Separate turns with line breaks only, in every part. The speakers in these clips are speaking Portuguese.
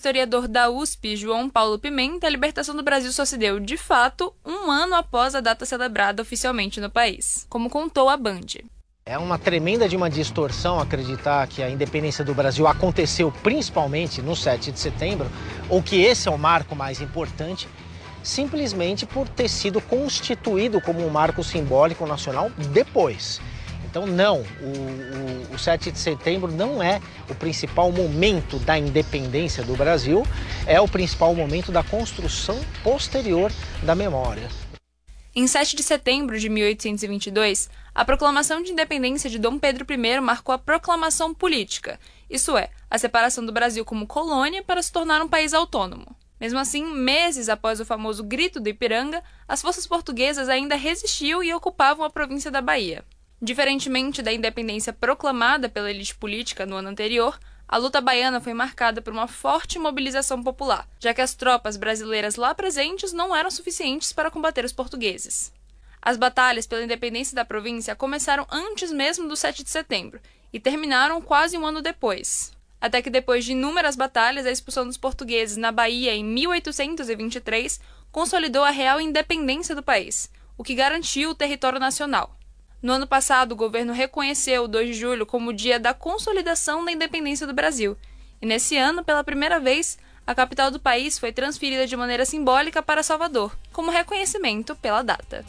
historiador da USP, João Paulo Pimenta, a libertação do Brasil só se deu, de fato, um ano após a data celebrada oficialmente no país, como contou a Band.
É uma tremenda de uma distorção acreditar que a independência do Brasil aconteceu principalmente no 7 de setembro, ou que esse é o marco mais importante, simplesmente por ter sido constituído como um marco simbólico nacional depois. Então não, o 7 de setembro não é o principal momento da independência do Brasil, é o principal momento da construção posterior da memória.
Em 7 de setembro de 1822, a proclamação de independência de Dom Pedro I marcou a proclamação política, isso é, a separação do Brasil como colônia para se tornar um país autônomo. Mesmo assim, meses após o famoso Grito do Ipiranga, as forças portuguesas ainda resistiam e ocupavam a província da Bahia. Diferentemente da independência proclamada pela elite política no ano anterior, a luta baiana foi marcada por uma forte mobilização popular, já que as tropas brasileiras lá presentes não eram suficientes para combater os portugueses. As batalhas pela independência da província começaram antes mesmo do 7 de setembro e terminaram quase um ano depois. Até que depois de inúmeras batalhas, a expulsão dos portugueses na Bahia em 1823 consolidou a real independência do país, o que garantiu o território nacional. No ano passado, o governo reconheceu o 2 de julho como o dia da consolidação da independência do Brasil, e nesse ano, pela primeira vez, a capital do país foi transferida de maneira simbólica para Salvador, como reconhecimento pela data.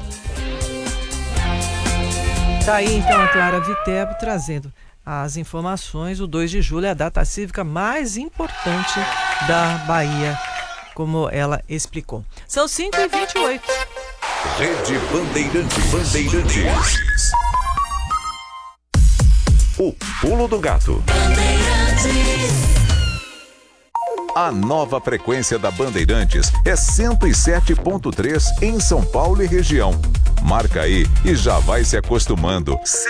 Tá aí então a Clara Viterbo trazendo as informações. O 2 de julho é a data cívica mais importante da Bahia, como ela explicou. São 5h28.
Rede Bandeirantes. O Pulo do Gato. A nova frequência da Bandeirantes é 107.3 em São Paulo e região. Marca aí e já vai se acostumando.